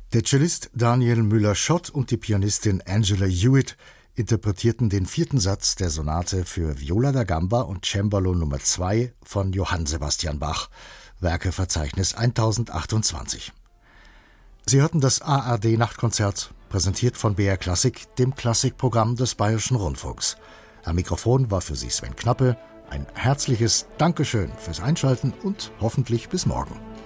Der Cellist Daniel Müller-Schott und die Pianistin Angela Hewitt interpretierten den 4. Satz der Sonate für Viola da Gamba und Cembalo Nummer 2 von Johann Sebastian Bach, Werkeverzeichnis 1028. Sie hörten das ARD-Nachtkonzert, präsentiert von BR Klassik, dem Klassikprogramm des Bayerischen Rundfunks. Am Mikrofon war für Sie Sven Knappe. Ein herzliches Dankeschön fürs Einschalten und hoffentlich bis morgen.